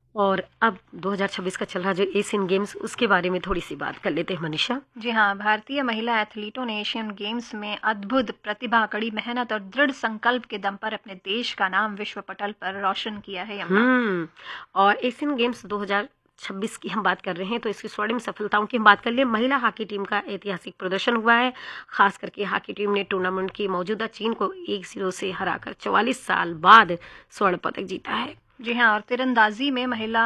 और अब 2026 का चल रहा जो एशियन गेम्स, उसके बारे में थोड़ी सी बात कर लेते हैं मनीषा। जी हाँ, भारतीय महिला एथलीटों ने एशियन गेम्स में अद्भुत प्रतिभा, कड़ी मेहनत और दृढ़ संकल्प के दम पर अपने देश का नाम विश्व पटल पर रोशन किया है। यमुना। और एशियन गेम्स 2026 की हम बात कर रहे हैं, तो इसकी स्वर्णिम सफलताओं की हम बात कर ले। महिला हॉकी टीम का ऐतिहासिक प्रदर्शन हुआ है। खास करके हॉकी टीम ने टूर्नामेंट की मौजूदा चीन को 1-0 से हराकर 44 साल बाद स्वर्ण पदक जीता है। जी हाँ, और तीरंदाजी में महिला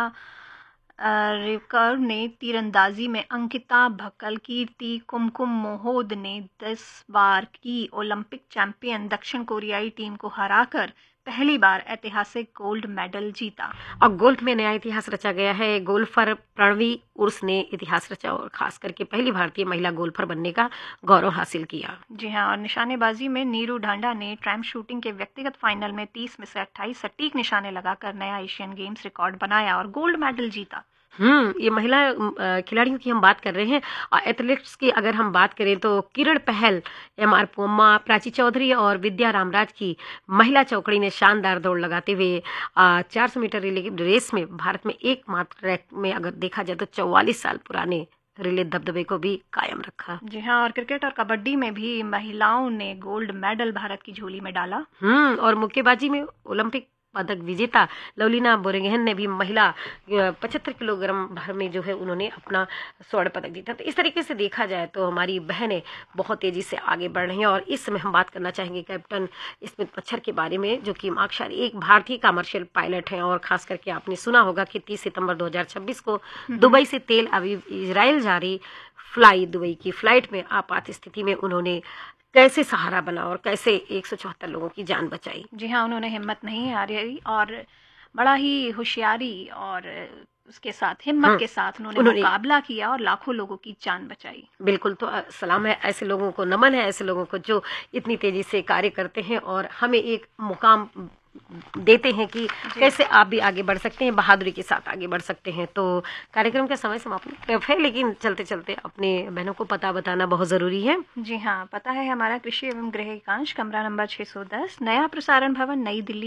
रिकर्व ने तीरंदाजी में अंकिता भक्कल, कीर्ति कुमकुम मोहोद ने 10 बार की ओलंपिक चैंपियन दक्षिण कोरियाई टीम को हराकर पहली बार ऐतिहासिक गोल्ड मेडल जीता। और गोल्फ में नया इतिहास रचा गया है। गोल्फर प्रणवी उर्स ने इतिहास रचा और खास करके पहली भारतीय महिला गोल्फर बनने का गौरव हासिल किया। जी हाँ, और निशानेबाजी में नीरू ढांडा ने ट्रैप शूटिंग के व्यक्तिगत फाइनल में 30 में से 28 सटीक निशाने लगाकर नया एशियन गेम्स रिकॉर्ड बनाया और गोल्ड मेडल जीता। ये महिला खिलाड़ियों की हम बात कर रहे हैं। और एथलेट्स की अगर हम बात करें तो किरण पहल, एमआर पोम्मा, प्राची चौधरी और विद्या रामराज की महिला चौकड़ी ने शानदार दौड़ लगाते हुए 400 मीटर रिले रेस में भारत में एकमात्र ट्रैक में अगर देखा जाए तो 44 साल पुराने रिले दबदबे को भी कायम रखा। जी हाँ, और क्रिकेट और कबड्डी में भी महिलाओं ने गोल्ड मेडल भारत की झोली में डाला। और मुक्केबाजी में ओलंपिक पदक विजेता लवलीना बोरगोहेन ने भी महिला 75 किलोग्राम भर में जो है उन्होंने अपना स्वर्ण पदक जीता। तो इस तरीके से देखा जाए तो हमारी बहनें बहुत तेजी से आगे बढ़ रही हैं। और इस समय हम बात करना चाहेंगे कैप्टन स्मिथ मच्छर के बारे में, जो कि मार्कशाली एक भारतीय कमर्शियल पायलट हैं। और खास करके आपने सुना होगा कि 30 सितंबर 2026 को दुबई से तेल अवीव इजराइल जा रही फ्लाई दुबई की फ्लाइट में आपात स्थिति में उन्होंने कैसे सहारा बना और कैसे 174 लोगों की जान बचाई। जी हाँ, उन्होंने हिम्मत नहीं हारी और बड़ा ही होशियारी और उसके साथ हिम्मत के साथ उन्होंने मुकाबला किया और लाखों लोगों की जान बचाई। बिल्कुल, तो सलाम है ऐसे लोगों को, नमन है ऐसे लोगों को जो इतनी तेजी से कार्य करते हैं और हमें एक मुकाम देते हैं कि कैसे आप भी आगे बढ़ सकते हैं, बहादुरी के साथ आगे बढ़ सकते हैं। तो कार्यक्रम का समय समाप्त है, लेकिन चलते चलते अपने बहनों को पता बताना बहुत ज़रूरी है। जी हाँ, पता है हमारा कृषि एवं गृह एकांश, कमरा नंबर 610, नया प्रसारण भवन, नई दिल्ली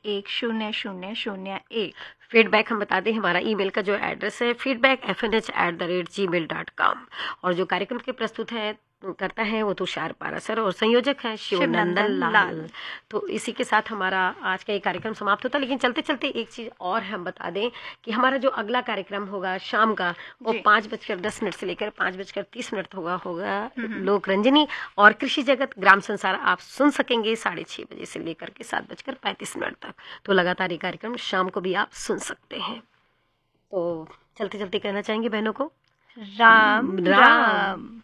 110001। फीडबैक हम बता दें, हमारा ईमेल का जो एड्रेस है feedback@gmail.com। और जो कार्यक्रम के प्रस्तुत है करता है वो तुषार पारासर और संयोजक है शिवनंदन लाल। तो इसी के साथ हमारा आज का ये कार्यक्रम समाप्त होता है। लेकिन चलते चलते एक चीज़ और हम बता दें कि हमारा जो अगला कार्यक्रम होगा शाम का, वो 5:10 से लेकर 5:30 होगा लोक रंजनी। और कृषि जगत ग्राम संसार आप सुन सकेंगे 6:30 बजे से लेकर के 7:35 तक। तो लगातार ये कार्यक्रम शाम को भी आप सुन सकते हैं। तो चलते चलते कहना चाहेंगे बहनों को राम राम।